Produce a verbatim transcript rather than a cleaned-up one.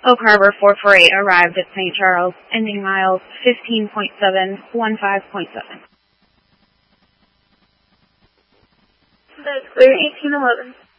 Oak Harbor four four eight arrived at Saint Charles, ending miles fifteen point seven one five point seven. That's clear, eighteen eleven.